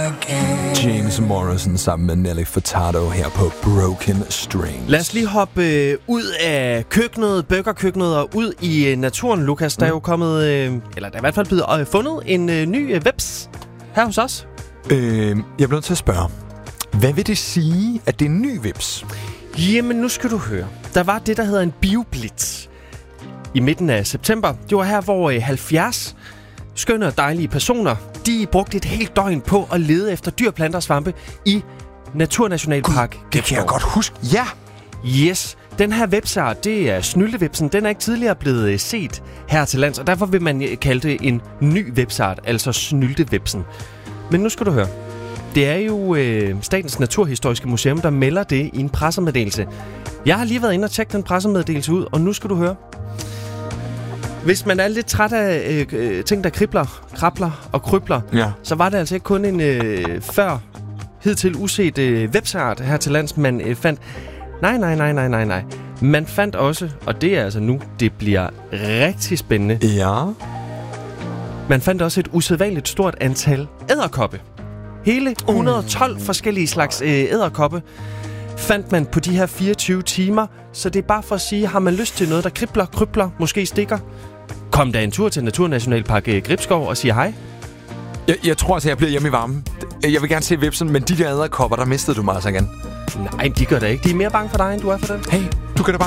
James Morrison sammen med Nelly Furtado her på Broken Strings. Lad os lige hoppe ud af køkkenet, burgerkøkkenet og ud i naturen, Lukas. Der er jo kommet, eller der er i hvert fald blevet fundet en ny veps her hos os. Jeg bliver nødt til at spørge, hvad vil det sige, at det er en ny veps? Jamen, nu skal du høre. Der var det, der hedder en bioblitz i midten af september. Det var her, hvor 70 skønne og dejlige personer, de brugte et helt døgn på at lede efter dyr, planter og svampe i Naturnationalpark Gribskov. Det kan jeg godt huske. Ja! Yes, den her vepsart, det er snyltevepsen. Den er ikke tidligere blevet set her til lands, og derfor vil man kalde det en ny vepsart, altså snyltevepsen. Men nu skal du høre. Det er jo Statens Naturhistoriske Museum, der melder det i en pressemeddelelse. Jeg har lige været inde og tjekke den pressemeddelelse ud, og nu skal du høre. Hvis man er lidt træt af ting, der krabler og krybler, så var det altså ikke kun en før hidtil uset vepsart her til lands, man fandt. Nej. Man fandt også, og det er altså nu, det bliver rigtig spændende. Ja. Man fandt også et usædvanligt stort antal edderkoppe. Hele 112 forskellige slags edderkoppe fandt man på de her 24 timer. Så det er bare for at sige, har man lyst til noget, der krybler, måske stikker? Kom da en tur til Naturnationalpark Gribskov og sig hej. Jeg tror altså, jeg bliver hjemme i varmen. Jeg vil gerne se vepsen, men de der edderkopper, der mistede du mig altså igen. Nej, de gør det ikke. De er mere bange for dig, end du er for dem. Hey, du kan da bare